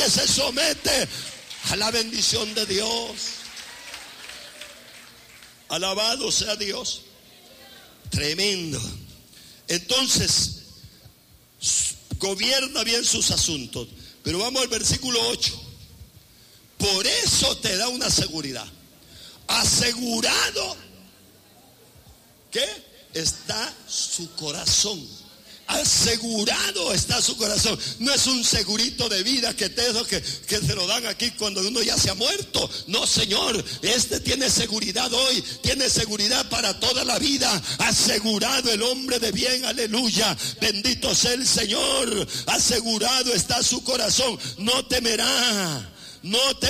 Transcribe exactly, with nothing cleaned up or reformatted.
que se somete a la bendición de Dios. Alabado sea Dios. Tremendo. Entonces, gobierna bien sus asuntos. Pero vamos al versículo ocho. Por eso te da una seguridad. Asegurado que está su corazón. Asegurado está su corazón. No es un segurito de vida que te que, que se lo dan aquí cuando uno ya se ha muerto. No, Señor, este tiene seguridad hoy, tiene seguridad para toda la vida. Asegurado el hombre de bien, aleluya. Bendito sea el Señor. Asegurado está su corazón. No temerá, no temerá.